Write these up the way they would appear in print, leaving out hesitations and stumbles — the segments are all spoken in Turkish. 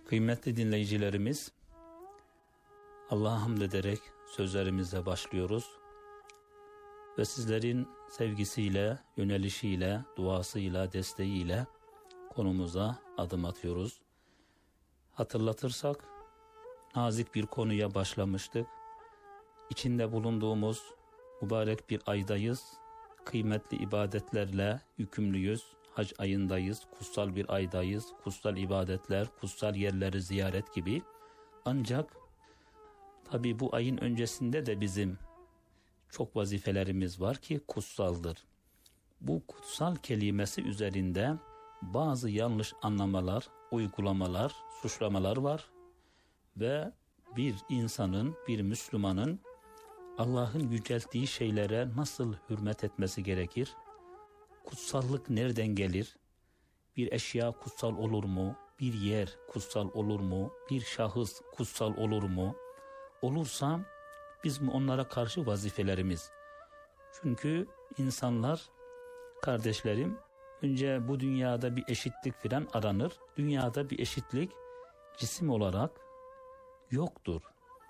Kıymetli dinleyicilerimiz, Allah'a hamd ederek sözlerimize başlıyoruz ve sizlerin sevgisiyle, yönelişiyle, duasıyla, desteğiyle konumuza adım atıyoruz. Hatırlatırsak, nazik bir konuya başlamıştık. İçinde bulunduğumuz mübarek bir aydayız, kıymetli ibadetlerle yükümlüyüz. Hac ayındayız, kutsal bir aydayız, kutsal ibadetler, kutsal yerleri ziyaret gibi. Ancak tabi bu ayın öncesinde de bizim çok vazifelerimiz var ki kutsaldır. Bu kutsal kelimesi üzerinde bazı yanlış anlamalar, uygulamalar, suçlamalar var ve bir insanın, bir Müslümanın Allah'ın yücelttiği şeylere nasıl hürmet etmesi gerekir? Kutsallık nereden gelir? Bir eşya kutsal olur mu? Bir yer kutsal olur mu? Bir şahıs kutsal olur mu? Olursa biz mi onlara karşı vazifelerimiz? Çünkü insanlar, kardeşlerim, önce bu dünyada bir eşitlik filan aranır. Dünyada bir eşitlik cisim olarak yoktur.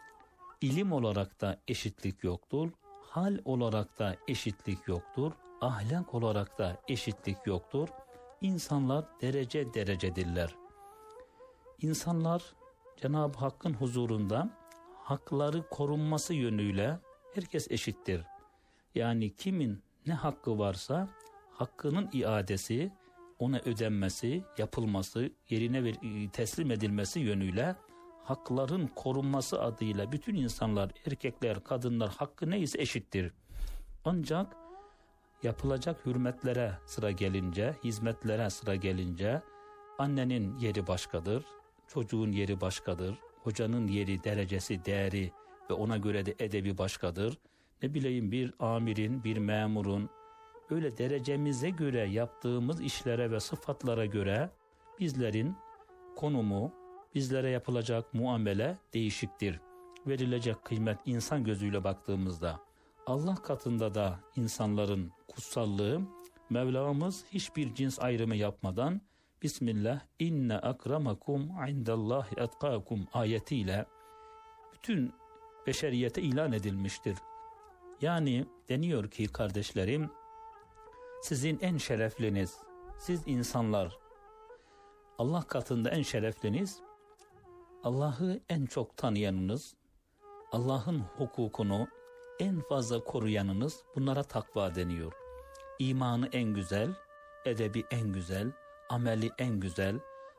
İlim olarak da eşitlik yoktur. Hal olarak da eşitlik yoktur. Ahlak olarak da eşitlik yoktur. İnsanlar derece derecedirler. İnsanlar Cenab-ı Hakk'ın huzurunda hakları korunması yönüyle herkes eşittir. Yani kimin ne hakkı varsa hakkının iadesi, ona ödenmesi, yapılması, yerine teslim edilmesi yönüyle hakların korunması adıyla bütün insanlar, erkekler, kadınlar hakkı neyse eşittir. Ancak yapılacak hürmetlere sıra gelince, hizmetlere sıra gelince annenin yeri başkadır, çocuğun yeri başkadır, hocanın yeri, derecesi, değeri ve ona göre de edebi başkadır. Ne bileyim bir amirin, bir memurun öyle derecemize göre yaptığımız işlere ve sıfatlara göre bizlerin konumu, bizlere yapılacak muamele değişiktir. Verilecek kıymet insan gözüyle baktığımızda Allah katında da insanların kutsallığı, Mevlamız hiçbir cins ayrımı yapmadan Bismillah inne akramakum indallahi etkakum ayetiyle bütün beşeriyete ilan edilmiştir. Yani deniyor ki kardeşlerim, sizin en şerefliniz, siz insanlar Allah katında en şerefliniz, Allah'ı en çok tanıyanınız, Allah'ın hukukunu en fazla koruyanınız, bunlara takva deniyor. İmanı en güzel, edebi en güzel, ameli en güzel,